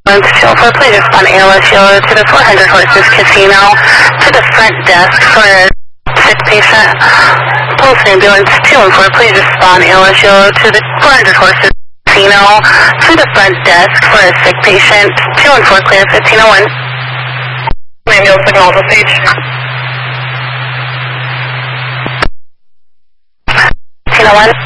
204, please respond ALS Yellow to the 400 Horses Casino to the front desk for a sick patient. Pulse ambulance 214, please respond ALS Yellow to the 400 Horses Casino to the front desk for a sick patient. 214 clear 1501. Manual signal to stage. 1501.